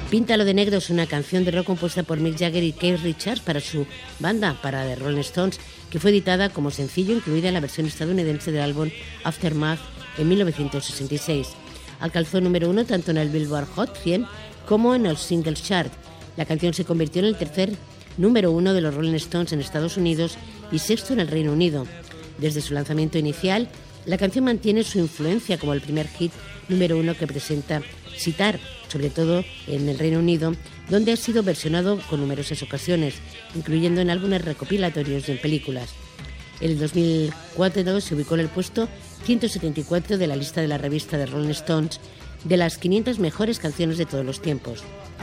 Píntalo de negro es una canción de rock compuesta por Mick Jagger y Keith Richards para su banda, para The Rolling Stones, que fue editada como sencillo, incluida en la versión estadounidense del álbum Aftermath en 1966. Alcanzó número 1 tanto en el Billboard Hot 100 como en el Singles Chart. La canción se convirtió en el tercer número 1 de los Rolling Stones en Estados Unidos y sexto en el Reino Unido. Desde su lanzamiento inicial, la canción mantiene su influencia como el primer hit número 1 que presenta Sitar, sobre todo en el Reino Unido, donde ha sido versionado con numerosas ocasiones, incluyendo en álbumes recopilatorios y en películas. En el 2004 se ubicó en el puesto 174 de la lista de la revista de Rolling Stones de las 500 mejores canciones de todos los tiempos.